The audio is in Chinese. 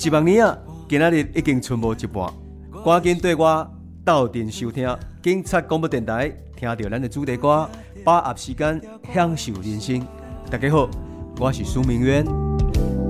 1万年啊，今仔日已经剩无一半，赶紧对我斗阵收听警察广播电台，听到咱的主题歌，把握时间享受人生。大家好，我是苏明渊。